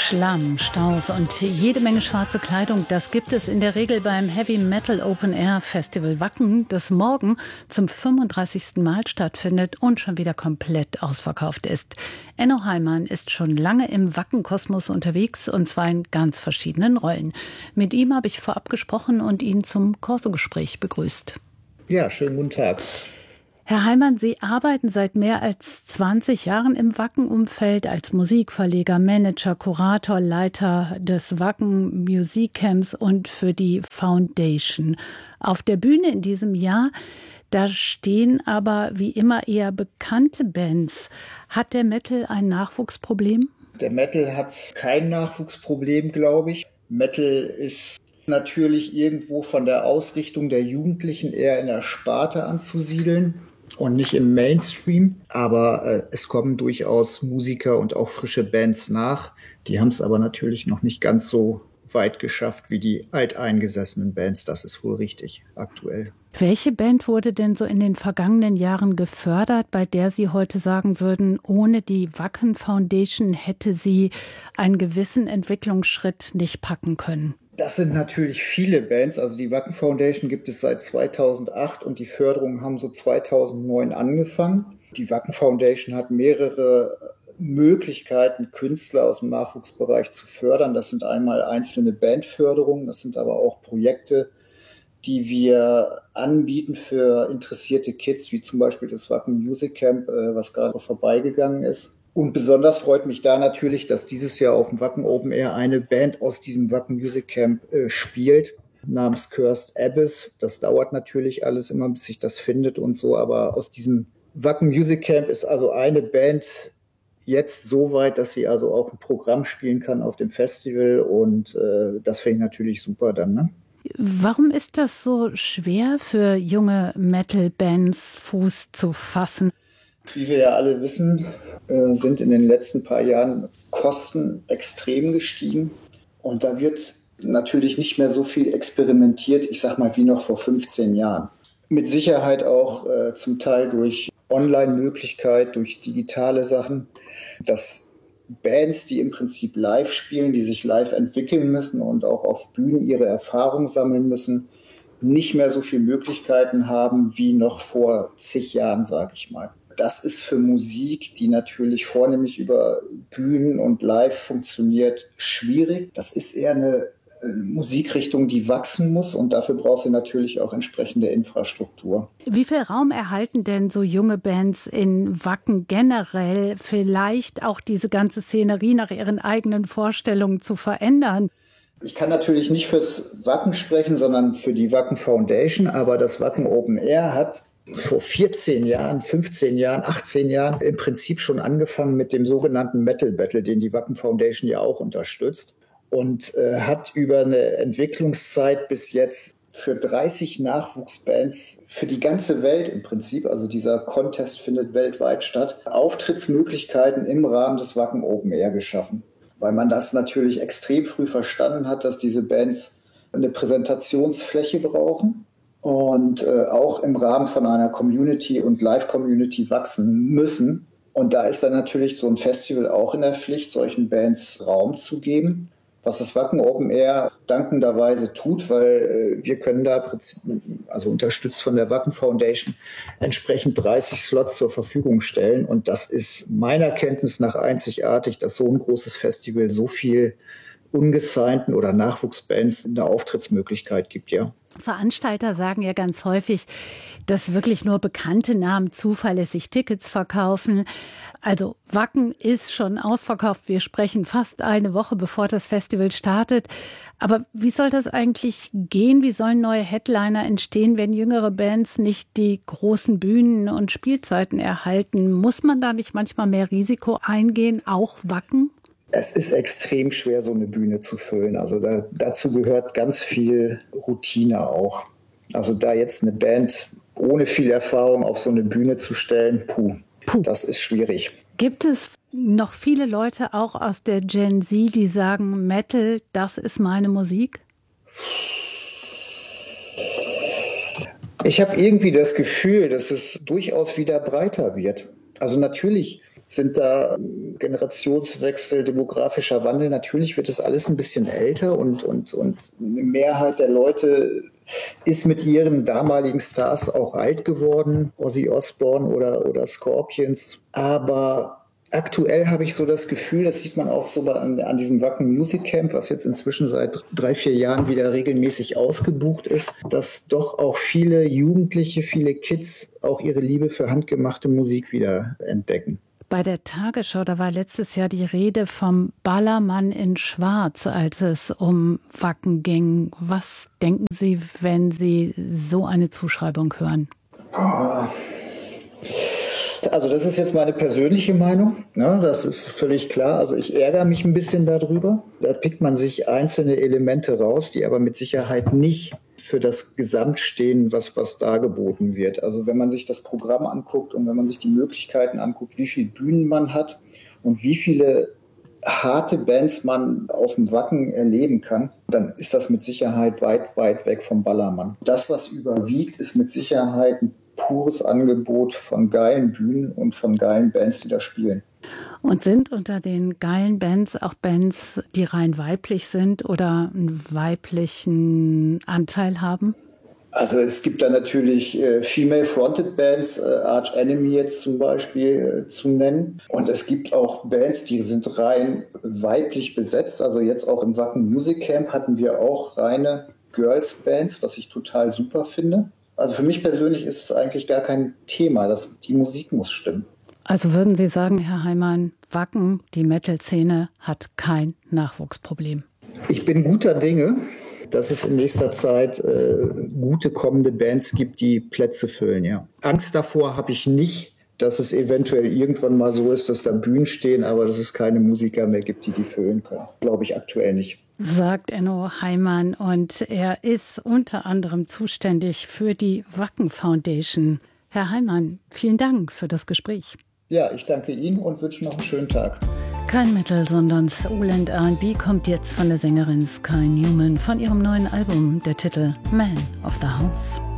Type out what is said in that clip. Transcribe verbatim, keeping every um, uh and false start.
Schlamm, Staus und jede Menge schwarze Kleidung, das gibt es in der Regel beim Heavy Metal Open Air Festival Wacken, das morgen zum fünfunddreißigsten Mal stattfindet und schon wieder komplett ausverkauft ist. Enno Heimann ist schon lange im Wacken-Kosmos unterwegs und zwar in ganz verschiedenen Rollen. Mit ihm habe ich vorab gesprochen und ihn zum Corso-Gespräch begrüßt. Ja, schönen guten Tag. Herr Heimann, Sie arbeiten seit mehr als zwanzig Jahren im Wacken-Umfeld als Musikverleger, Manager, Kurator, Leiter des Wacken Music Camps und für die Foundation. Auf der Bühne in diesem Jahr, da stehen aber wie immer eher bekannte Bands. Hat der Metal ein Nachwuchsproblem? Der Metal hat kein Nachwuchsproblem, glaube ich. Metal ist natürlich irgendwo von der Ausrichtung der Jugendlichen eher in der Sparte anzusiedeln und nicht im Mainstream. Aber äh, es kommen durchaus Musiker und auch frische Bands nach. Die haben es aber natürlich noch nicht ganz so weit geschafft wie die alteingesessenen Bands. Das ist wohl richtig aktuell. Welche Band wurde denn so in den vergangenen Jahren gefördert, bei der Sie heute sagen würden, ohne die Wacken Foundation hätte sie einen gewissen Entwicklungsschritt nicht packen können? Das sind natürlich viele Bands. Also die Wacken Foundation gibt es seit zweitausendacht und die Förderungen haben so zweitausendneun angefangen. Die Wacken Foundation hat mehrere Möglichkeiten, Künstler aus dem Nachwuchsbereich zu fördern. Das sind einmal einzelne Bandförderungen, das sind aber auch Projekte, die wir anbieten für interessierte Kids, wie zum Beispiel das Wacken Music Camp, was gerade vorbeigegangen ist. Und besonders freut mich da natürlich, dass dieses Jahr auf dem Wacken Open Air eine Band aus diesem Wacken Music Camp äh, spielt, namens Cursed Abyss. Das dauert natürlich alles immer, bis sich das findet und so, aber aus diesem Wacken Music Camp ist also eine Band jetzt so weit, dass sie also auch ein Programm spielen kann auf dem Festival und äh, das finde ich natürlich super dann, ne? Warum ist das so schwer für junge Metal-Bands, Fuß zu fassen? Wie wir ja alle wissen, äh, sind in den letzten paar Jahren Kosten extrem gestiegen. Und da wird natürlich nicht mehr so viel experimentiert, ich sag mal, wie noch vor fünfzehn Jahren. Mit Sicherheit auch äh, zum Teil durch Online-Möglichkeit, durch digitale Sachen, dass Bands, die im Prinzip live spielen, die sich live entwickeln müssen und auch auf Bühnen ihre Erfahrung sammeln müssen, nicht mehr so viele Möglichkeiten haben wie noch vor zig Jahren, sage ich mal. Das ist für Musik, die natürlich vornehmlich über Bühnen und live funktioniert, schwierig. Das ist eher eine äh, Musikrichtung, die wachsen muss und dafür braucht sie natürlich auch entsprechende Infrastruktur. Wie viel Raum erhalten denn so junge Bands in Wacken generell, vielleicht auch diese ganze Szenerie nach ihren eigenen Vorstellungen zu verändern? Ich kann natürlich nicht fürs Wacken sprechen, sondern für die Wacken Foundation, aber das Wacken Open Air hat vor vierzehn Jahren, fünfzehn Jahren, achtzehn Jahren im Prinzip schon angefangen mit dem sogenannten Metal Battle, den die Wacken Foundation ja auch unterstützt und äh, hat über eine Entwicklungszeit bis jetzt für dreißig Nachwuchsbands für die ganze Welt im Prinzip, also dieser Contest findet weltweit statt, Auftrittsmöglichkeiten im Rahmen des Wacken Open Air geschaffen. Weil man das natürlich extrem früh verstanden hat, dass diese Bands eine Präsentationsfläche brauchen und äh, auch im Rahmen von einer Community und Live-Community wachsen müssen. Und da ist dann natürlich so ein Festival auch in der Pflicht, solchen Bands Raum zu geben, was das Wacken Open Air dankenderweise tut, weil äh, wir können da, also unterstützt von der Wacken Foundation, entsprechend dreißig Slots zur Verfügung stellen. Und das ist meiner Kenntnis nach einzigartig, dass so ein großes Festival so viel ungesignten oder Nachwuchsbands eine Auftrittsmöglichkeit gibt, ja. Veranstalter sagen ja ganz häufig, dass wirklich nur bekannte Namen zuverlässig Tickets verkaufen. Also Wacken ist schon ausverkauft. Wir sprechen fast eine Woche, bevor das Festival startet. Aber wie soll das eigentlich gehen? Wie sollen neue Headliner entstehen, wenn jüngere Bands nicht die großen Bühnen und Spielzeiten erhalten? Muss man da nicht manchmal mehr Risiko eingehen, auch Wacken? Es ist extrem schwer, so eine Bühne zu füllen. Also da, dazu gehört ganz viel Routine auch. Also da jetzt eine Band ohne viel Erfahrung auf so eine Bühne zu stellen, puh, puh. Das ist schwierig. Gibt es noch viele Leute auch aus der Gen Z, die sagen, Metal, das ist meine Musik? Ich habe irgendwie das Gefühl, dass es durchaus wieder breiter wird. Also natürlich Sind da Generationswechsel, demografischer Wandel? Natürlich wird das alles ein bisschen älter und, und, und eine Mehrheit der Leute ist mit ihren damaligen Stars auch alt geworden, Ozzy Osbourne oder, oder Scorpions. Aber aktuell habe ich so das Gefühl, das sieht man auch so an, an diesem Wacken Music Camp, was jetzt inzwischen seit drei, vier Jahren wieder regelmäßig ausgebucht ist, dass doch auch viele Jugendliche, viele Kids auch ihre Liebe für handgemachte Musik wieder entdecken. Bei der Tagesschau, da war letztes Jahr die Rede vom Ballermann in Schwarz, als es um Wacken ging. Was denken Sie, wenn Sie so eine Zuschreibung hören? Also das ist jetzt meine persönliche Meinung, ne? Das ist völlig klar. Also ich ärgere mich ein bisschen darüber. Da pickt man sich einzelne Elemente raus, die aber mit Sicherheit nicht für das Gesamt stehen, was, was dargeboten wird. Also wenn man sich das Programm anguckt und wenn man sich die Möglichkeiten anguckt, wie viele Bühnen man hat und wie viele harte Bands man auf dem Wacken erleben kann, dann ist das mit Sicherheit weit, weit weg vom Ballermann. Das, was überwiegt, ist mit Sicherheit ein pures Angebot von geilen Bühnen und von geilen Bands, die da spielen. Und sind unter den geilen Bands auch Bands, die rein weiblich sind oder einen weiblichen Anteil haben? Also es gibt da natürlich äh, Female-Fronted Bands, äh, Arch Enemy jetzt zum Beispiel äh, zu nennen. Und es gibt auch Bands, die sind rein weiblich besetzt. Also jetzt auch im Wacken Music Camp hatten wir auch reine Girls-Bands, was ich total super finde. Also für mich persönlich ist es eigentlich gar kein Thema. Das, die Musik muss stimmen. Also würden Sie sagen, Herr Heimann, Wacken, die Metal-Szene hat kein Nachwuchsproblem? Ich bin guter Dinge, dass es in nächster Zeit äh, gute kommende Bands gibt, die Plätze füllen. Ja. Angst davor habe ich nicht, dass es eventuell irgendwann mal so ist, dass da Bühnen stehen, aber dass es keine Musiker mehr gibt, die die füllen können. Glaube ich aktuell nicht. Sagt Enno Heimann, und er ist unter anderem zuständig für die Wacken Foundation. Herr Heimann, vielen Dank für das Gespräch. Ja, ich danke Ihnen und wünsche noch einen schönen Tag. Kein Metal, sondern Soul and R and B kommt jetzt von der Sängerin Sky Newman von ihrem neuen Album, der Titel Man of the House.